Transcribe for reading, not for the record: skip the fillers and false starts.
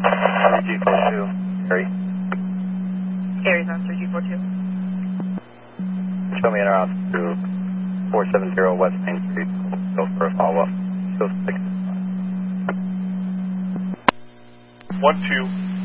3242, Gary. Gary's on 3242. Show me in our office to 470 West Main Street. Go for a follow-up. Show 6. 1-2.